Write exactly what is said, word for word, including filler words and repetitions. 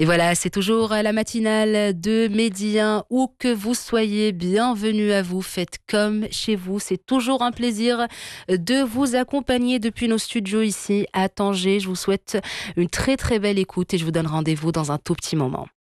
Et voilà, c'est toujours la matinale de Medi un. Où que vous soyez, bienvenue à vous. Faites comme chez vous. C'est toujours un plaisir de vous accompagner depuis nos studios ici à Tanger. Je vous souhaite une très très belle écoute et je vous donne rendez-vous dans un tout petit moment.